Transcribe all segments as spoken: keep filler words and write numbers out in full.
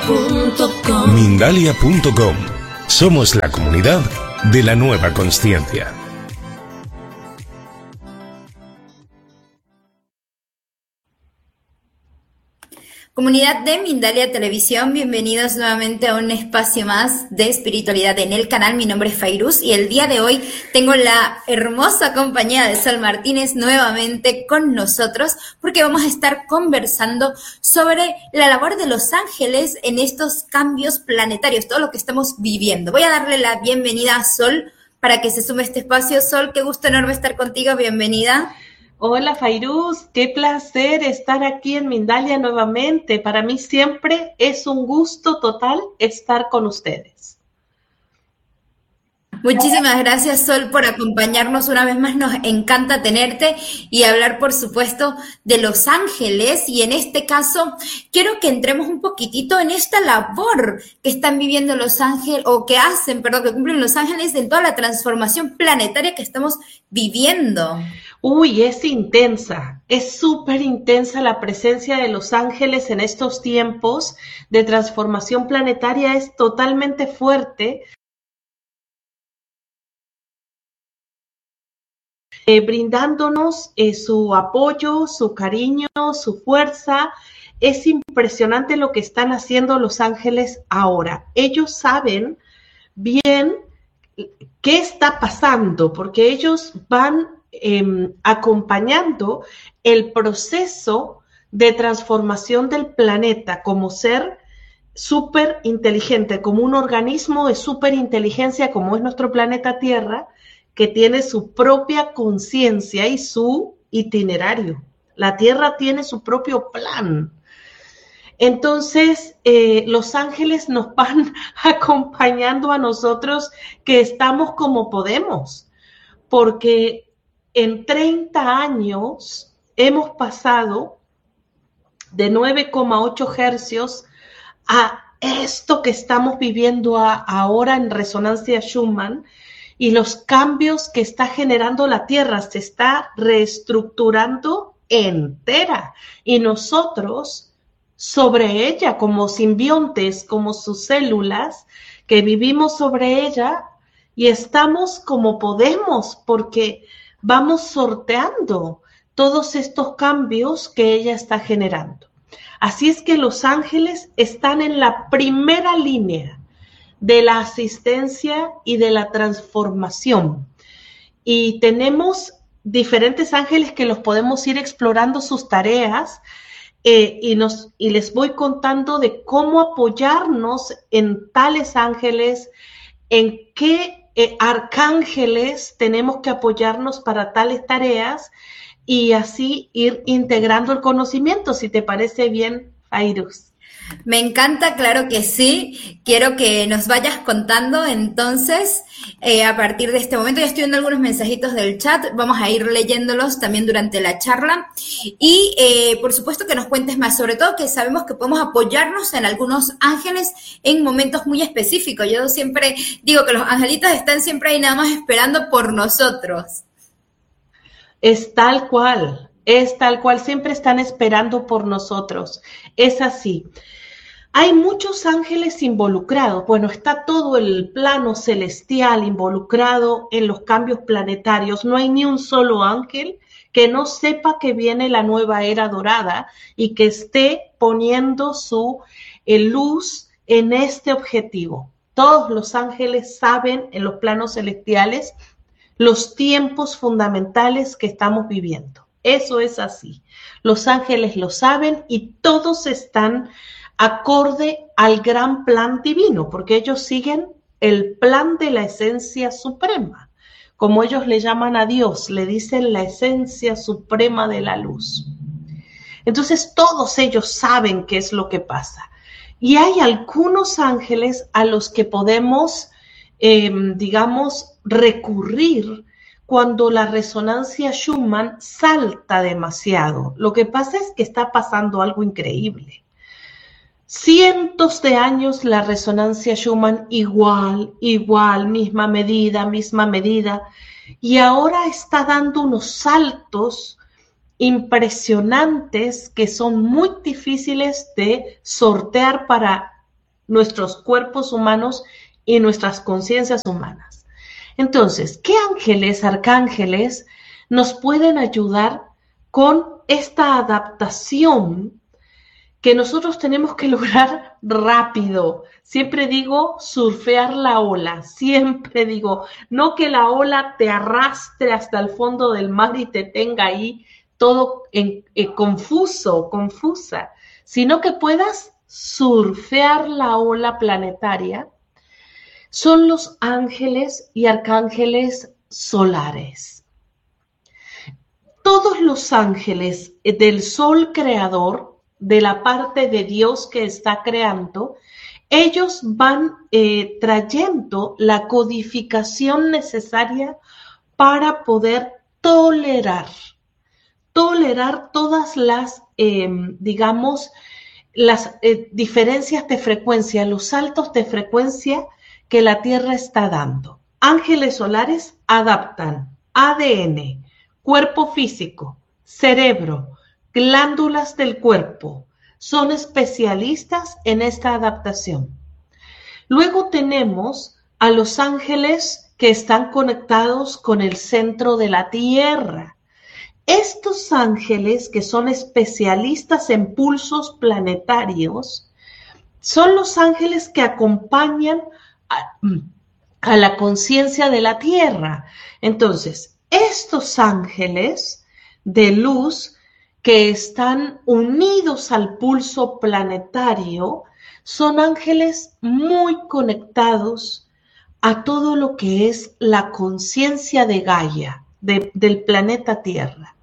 punto com. Mindalia punto com. Somos la comunidad de la nueva consciencia. Comunidad de Mindalia Televisión, bienvenidos nuevamente a un espacio más de espiritualidad en el canal. Mi nombre es Fairuz y el día de hoy tengo la hermosa compañía de Sol Martínez nuevamente con nosotros porque vamos a estar conversando sobre la labor de los ángeles en estos cambios planetarios, todo lo que estamos viviendo. Voy a darle la bienvenida a Sol para que se sume a este espacio. Sol, qué gusto enorme estar contigo, bienvenida. Hola Fairuz, qué placer estar aquí en Mindalia nuevamente. Para mí siempre es un gusto total estar con ustedes. Muchísimas gracias, Sol, por acompañarnos una vez más. Nos encanta tenerte y hablar, por supuesto, de los ángeles. Y en este caso, quiero que entremos un poquitito en esta labor que están viviendo los ángeles, o que hacen, perdón, que cumplen los ángeles en toda la transformación planetaria que estamos viviendo. Uy, es intensa, es súper intensa la presencia de los ángeles en estos tiempos de transformación planetaria, es totalmente fuerte. Eh, brindándonos eh, su apoyo, su cariño, su fuerza. Es impresionante lo que están haciendo los ángeles ahora. Ellos saben bien qué está pasando, porque ellos van eh, acompañando el proceso de transformación del planeta como ser súper inteligente, como un organismo de súper inteligencia, como es nuestro planeta Tierra, que tiene su propia conciencia y su itinerario. La Tierra tiene su propio plan. Entonces, eh, los ángeles nos van acompañando a nosotros que estamos como podemos, porque en treinta años hemos pasado de nueve coma ocho hercios a esto que estamos viviendo a, ahora en resonancia Schumann, y los cambios que está generando la Tierra, se está reestructurando entera, y nosotros sobre ella como simbiontes, como sus células, que vivimos sobre ella y estamos como podemos, porque vamos sorteando todos estos cambios que ella está generando. Así es que los ángeles están en la primera línea de la asistencia y de la transformación. Y tenemos diferentes ángeles que los podemos ir explorando sus tareas eh, y, nos, y les voy contando de cómo apoyarnos en tales ángeles, en qué eh, arcángeles tenemos que apoyarnos para tales tareas y así ir integrando el conocimiento, si te parece bien, Fairuz. Me encanta, claro que sí. Quiero que nos vayas contando entonces, eh, a partir de este momento. Ya estoy viendo algunos mensajitos del chat, vamos a ir leyéndolos también durante la charla. Y eh, por supuesto que nos cuentes más, sobre todo que sabemos que podemos apoyarnos en algunos ángeles en momentos muy específicos. Yo siempre digo que los angelitos están siempre ahí nada más esperando por nosotros. Es tal cual, es tal cual, siempre están esperando por nosotros. Es así. Hay muchos ángeles involucrados. Bueno, está todo el plano celestial involucrado en los cambios planetarios. No hay ni un solo ángel que no sepa que viene la nueva era dorada y que esté poniendo su eh, luz en este objetivo. Todos los ángeles saben en los planos celestiales los tiempos fundamentales que estamos viviendo. Eso es así. Los ángeles lo saben y todos están acorde al gran plan divino, porque ellos siguen el plan de la esencia suprema. Como ellos le llaman a Dios, le dicen la esencia suprema de la luz. Entonces todos ellos saben qué es lo que pasa. Y hay algunos ángeles a los que podemos, eh, digamos, recurrir cuando la resonancia Schumann salta demasiado. Lo que pasa es que está pasando algo increíble. Cientos de años la resonancia Schumann igual, igual, misma medida, misma medida, y ahora está dando unos saltos impresionantes que son muy difíciles de sortear para nuestros cuerpos humanos y nuestras conciencias humanas. Entonces, ¿qué ángeles, arcángeles, nos pueden ayudar con esta adaptación que nosotros tenemos que lograr rápido? Siempre digo surfear la ola, siempre digo, no que la ola te arrastre hasta el fondo del mar y te tenga ahí todo en, eh, confuso, confusa, sino que puedas surfear la ola planetaria. Son los ángeles y arcángeles solares. Todos los ángeles del sol creador, de la parte de Dios que está creando, ellos van eh, trayendo la codificación necesaria para poder tolerar, tolerar todas las, eh, digamos, las eh, diferencias de frecuencia, los saltos de frecuencia que la Tierra está dando. Ángeles solares adaptan A D N, cuerpo físico, cerebro, glándulas del cuerpo. Son especialistas en esta adaptación. Luego tenemos a los ángeles que están conectados con el centro de la Tierra. Estos ángeles, que son especialistas en pulsos planetarios, son los ángeles que acompañan a, a la conciencia de la Tierra. Entonces, estos ángeles de luz que están unidos al pulso planetario son ángeles muy conectados a todo lo que es la conciencia de Gaia, de, del planeta Tierra.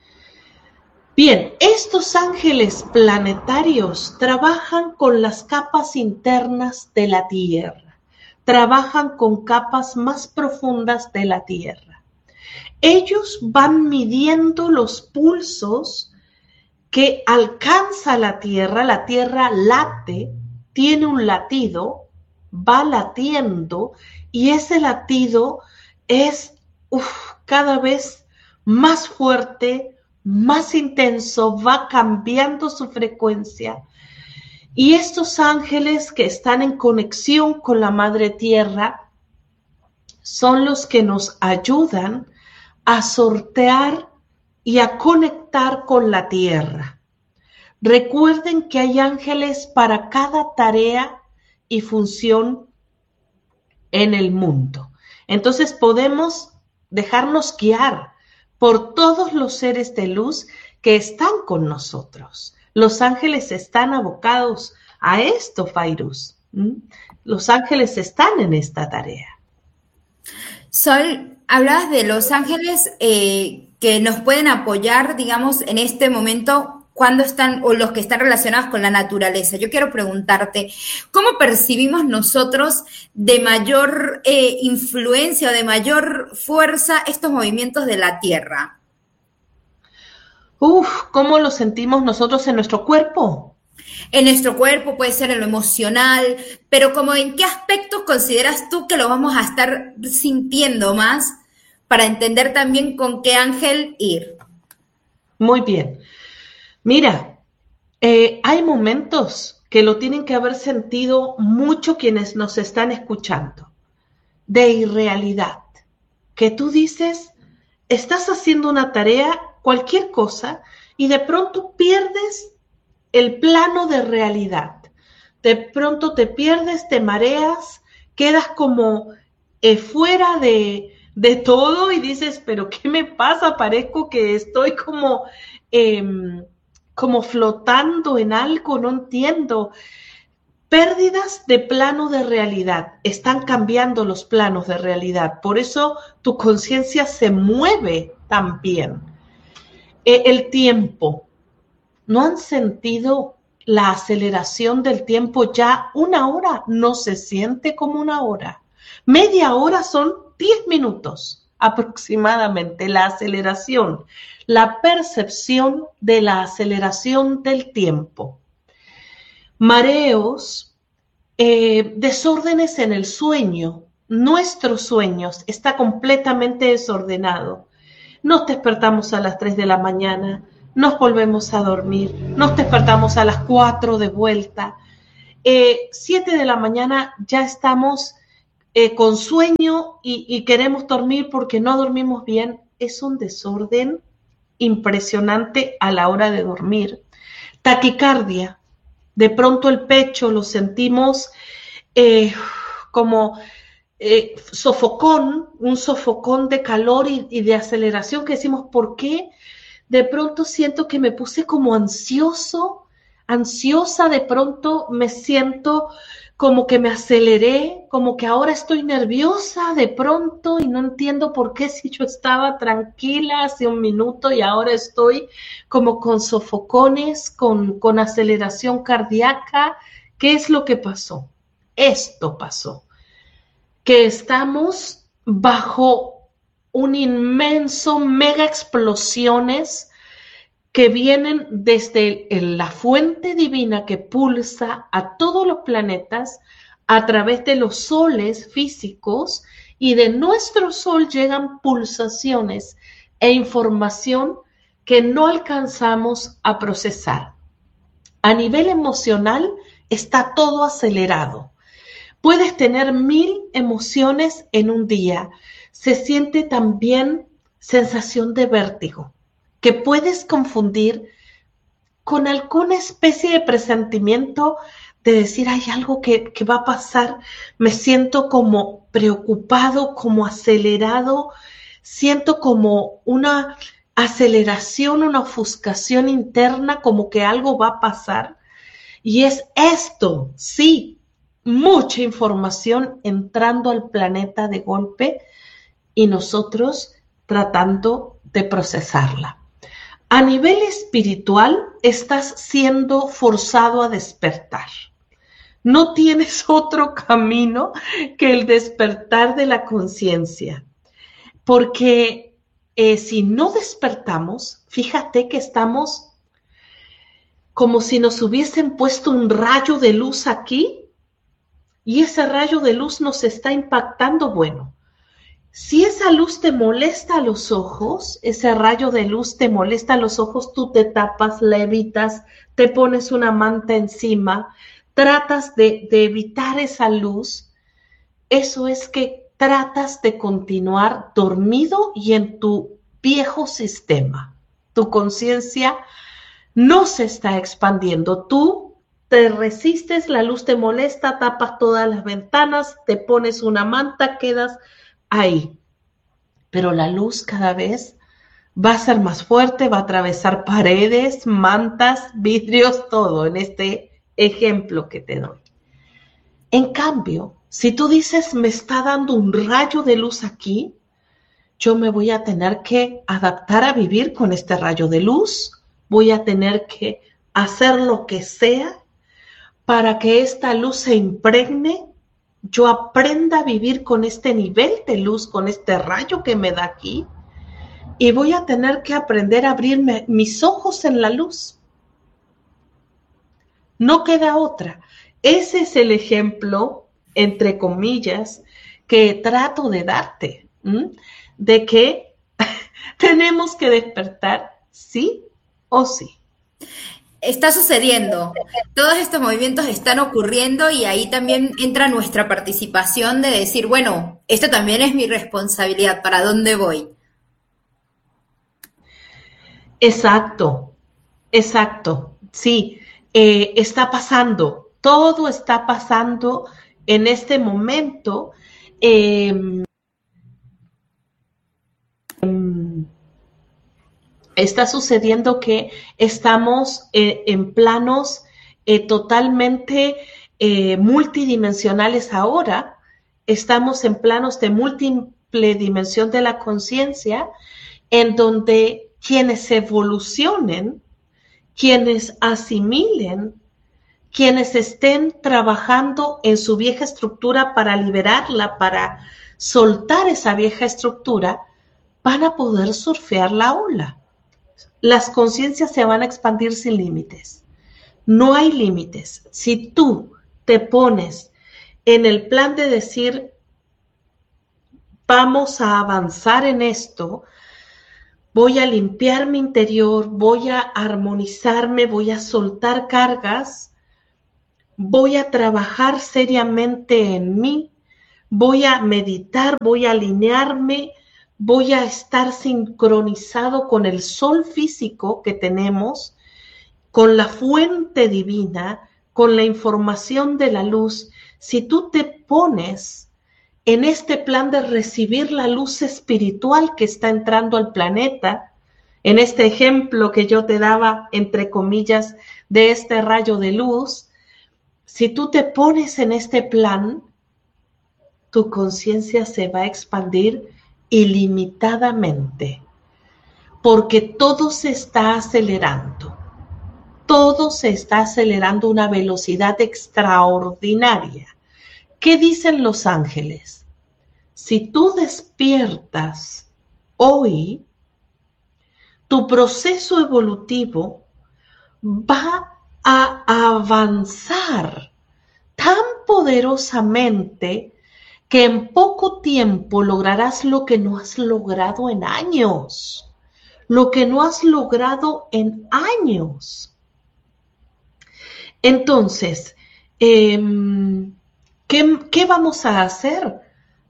Bien, estos ángeles planetarios trabajan con las capas internas de la Tierra, trabajan con capas más profundas de la Tierra. Ellos van midiendo los pulsos que alcanza la Tierra. La Tierra late, tiene un latido, va latiendo, y ese latido es uf, cada vez más fuerte, más intenso, va cambiando su frecuencia. Y estos ángeles que están en conexión con la Madre Tierra son los que nos ayudan a sortear y a conectar con la Tierra. Recuerden que hay ángeles para cada tarea y función en el mundo. Entonces podemos dejarnos guiar por todos los seres de luz que están con nosotros. Los ángeles están abocados a esto, Fairuz. ¿Mm? Los ángeles están en esta tarea. Sol, hablabas de los ángeles eh, que nos pueden apoyar, digamos, en este momento cuando están, o los que están relacionados con la naturaleza. Yo quiero preguntarte, ¿cómo percibimos nosotros de mayor eh, influencia o de mayor fuerza estos movimientos de la Tierra? Uf, ¿cómo lo sentimos nosotros en nuestro cuerpo? En nuestro cuerpo, puede ser en lo emocional, pero como en qué aspectos consideras tú que lo vamos a estar sintiendo más para entender también con qué ángel ir. Muy bien. Mira, eh, hay momentos que lo tienen que haber sentido mucho quienes nos están escuchando, de irrealidad, que tú dices, estás haciendo una tarea, cualquier cosa, y de pronto pierdes el plano de realidad. De pronto te pierdes, te mareas, quedas como eh, fuera de, de todo y dices, pero ¿qué me pasa? Parezco que estoy como, eh, como flotando en algo, no entiendo. Pérdidas de plano de realidad. Están cambiando los planos de realidad. Por eso tu conciencia se mueve también. Eh, el tiempo. ¿No han sentido la aceleración del tiempo? Ya una hora no se siente como una hora. Media hora son diez minutos aproximadamente. La aceleración, la percepción de la aceleración del tiempo. Mareos, eh, desórdenes en el sueño. Nuestros sueños está completamente desordenado. Nos despertamos a las tres de la mañana. Nos volvemos a dormir, nos despertamos a las cuatro de vuelta. eh, siete de la mañana ya estamos eh, con sueño y, y queremos dormir porque no dormimos bien. Es un desorden impresionante a la hora de dormir. Taquicardia, de pronto el pecho lo sentimos eh, como eh, sofocón, un sofocón de calor y, y de aceleración que decimos, ¿por qué? De pronto siento que me puse como ansioso, ansiosa, de pronto me siento como que me aceleré, como que ahora estoy nerviosa de pronto y no entiendo por qué si yo estaba tranquila hace un minuto y ahora estoy como con sofocones, con, con aceleración cardíaca. ¿Qué es lo que pasó? Esto pasó, que estamos bajo un inmenso mega explosiones que vienen desde la fuente divina que pulsa a todos los planetas a través de los soles físicos, y de nuestro sol llegan pulsaciones e información que no alcanzamos a procesar. A nivel emocional está todo acelerado. Puedes tener mil emociones en un día. Se siente también sensación de vértigo, que puedes confundir con alguna especie de presentimiento de decir, hay algo que, que va a pasar. Me siento como preocupado, como acelerado, siento como una aceleración, una ofuscación interna, como que algo va a pasar. Y es esto, sí, mucha información entrando al planeta de golpe y nosotros tratando de procesarla. A nivel espiritual, estás siendo forzado a despertar. No tienes otro camino que el despertar de la conciencia. Porque eh, si no despertamos, fíjate que estamos como si nos hubiesen puesto un rayo de luz aquí y ese rayo de luz nos está impactando. Bueno, si esa luz te molesta a los ojos, ese rayo de luz te molesta a los ojos, tú te tapas, la evitas, te pones una manta encima, tratas de, de evitar esa luz. Eso es que tratas de continuar dormido y en tu viejo sistema. Tu conciencia no se está expandiendo. Tú te resistes, la luz te molesta, tapas todas las ventanas, te pones una manta, quedas ahí, pero la luz cada vez va a ser más fuerte, va a atravesar paredes, mantas, vidrios, todo en este ejemplo que te doy. En cambio, si tú dices, me está dando un rayo de luz aquí, yo me voy a tener que adaptar a vivir con este rayo de luz, voy a tener que hacer lo que sea para que esta luz se impregne, yo aprenda a vivir con este nivel de luz, con este rayo que me da aquí, y voy a tener que aprender a abrirme mis ojos en la luz. No queda otra. Ese es el ejemplo, entre comillas, que trato de darte, ¿m? De que tenemos que despertar sí o sí. Está sucediendo, todos estos movimientos están ocurriendo y ahí también entra nuestra participación de decir, bueno, esto también es mi responsabilidad, ¿para dónde voy? Exacto, exacto, sí, eh, está pasando, todo está pasando en este momento. Eh, Está sucediendo que estamos eh, en planos eh, totalmente eh, multidimensionales ahora. Estamos en planos de múltiple dimensión de la conciencia, en donde quienes evolucionen, quienes asimilen, quienes estén trabajando en su vieja estructura para liberarla, para soltar esa vieja estructura, van a poder surfear la ola. Las conciencias se van a expandir sin límites. No hay límites. Si tú te pones en el plan de decir, vamos a avanzar en esto, voy a limpiar mi interior, voy a armonizarme, voy a soltar cargas, voy a trabajar seriamente en mí, voy a meditar, voy a alinearme, voy a estar sincronizado con el sol físico que tenemos, con la fuente divina, con la información de la luz. Si tú te pones en este plan de recibir la luz espiritual que está entrando al planeta, en este ejemplo que yo te daba, entre comillas, de este rayo de luz, si tú te pones en este plan, tu conciencia se va a expandir ilimitadamente, porque todo se está acelerando, todo se está acelerando a una velocidad extraordinaria. ¿Qué dicen los ángeles? Si tú despiertas hoy, tu proceso evolutivo va a avanzar tan poderosamente que en poco tiempo lograrás lo que no has logrado en años, lo que no has logrado en años. Entonces, eh, ¿qué, ¿qué vamos a hacer?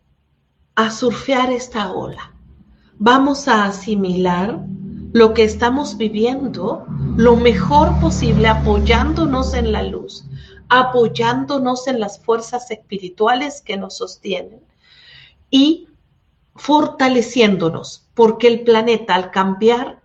A surfear esta ola. Vamos a asimilar lo que estamos viviendo lo mejor posible, apoyándonos en la luz, apoyándonos en las fuerzas espirituales que nos sostienen y fortaleciéndonos, porque el planeta al cambiar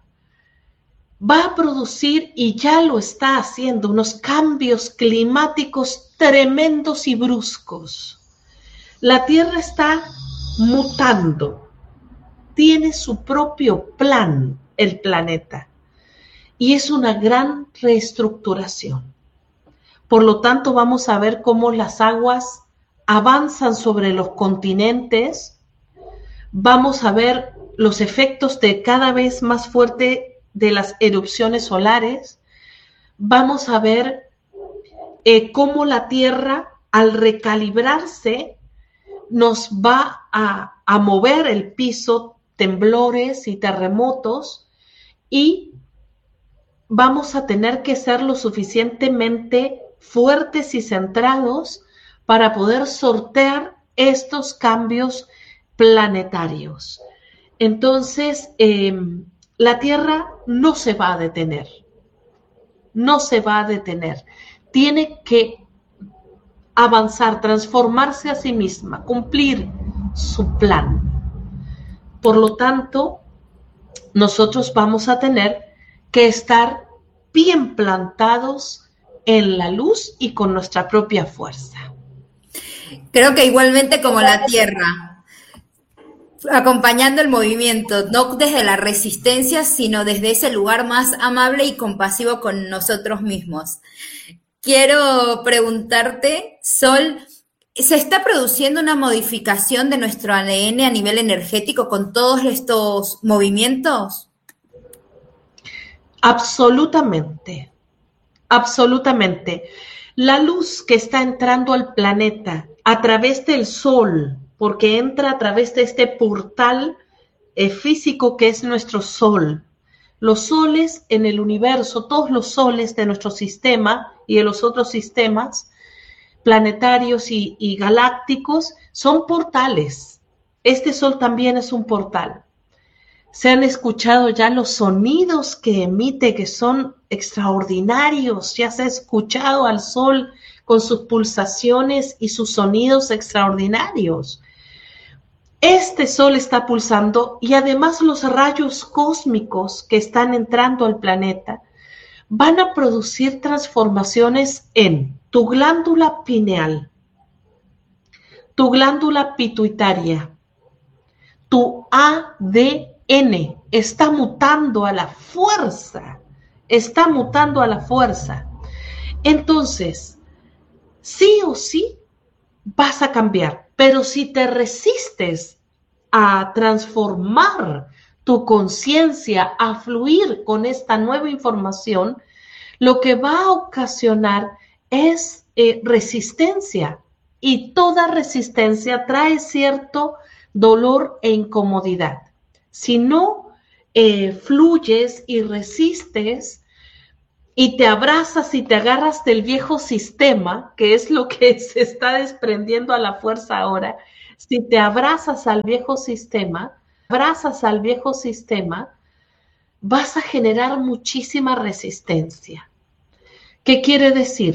va a producir, y ya lo está haciendo, unos cambios climáticos tremendos y bruscos. La Tierra está mutando, tiene su propio plan el planeta y es una gran reestructuración. Por lo tanto, vamos a ver cómo las aguas avanzan sobre los continentes, vamos a ver los efectos de cada vez más fuerte de las erupciones solares, vamos a ver eh, cómo la Tierra al recalibrarse nos va a, a mover el piso, temblores y terremotos, y vamos a tener que ser lo suficientemente fuertes y centrados para poder sortear estos cambios planetarios. Entonces, eh, la Tierra no se va a detener, no se va a detener. Tiene que avanzar, transformarse a sí misma, cumplir su plan. Por lo tanto, nosotros vamos a tener que estar bien plantados en la luz y con nuestra propia fuerza. Creo que igualmente como la Tierra, acompañando el movimiento, no desde la resistencia, sino desde ese lugar más amable y compasivo con nosotros mismos. Quiero preguntarte, Sol, ¿se está produciendo una modificación de nuestro A D N a nivel energético con todos estos movimientos? Absolutamente, absolutamente. La luz que está entrando al planeta a través del sol, porque entra a través de este portal eh, físico que es nuestro sol. Los soles en el universo, todos los soles de nuestro sistema y de los otros sistemas planetarios y, y galácticos son portales. Este sol también es un portal. Se han escuchado ya los sonidos que emite, que son extraordinarios. Ya se ha escuchado al sol con sus pulsaciones y sus sonidos extraordinarios. Este sol está pulsando y además los rayos cósmicos que están entrando al planeta van a producir transformaciones en tu glándula pineal, tu glándula pituitaria, tu A D N está mutando a la fuerza, está mutando a la fuerza. Entonces, sí o sí vas a cambiar, pero si te resistes a transformar tu conciencia, a fluir con esta nueva información, lo que va a ocasionar es eh, resistencia, y toda resistencia trae cierto dolor e incomodidad. Si no eh, fluyes y resistes, y te abrazas y te agarras del viejo sistema, que es lo que se está desprendiendo a la fuerza ahora, si te abrazas al viejo sistema, abrazas al viejo sistema, vas a generar muchísima resistencia. ¿Qué quiere decir?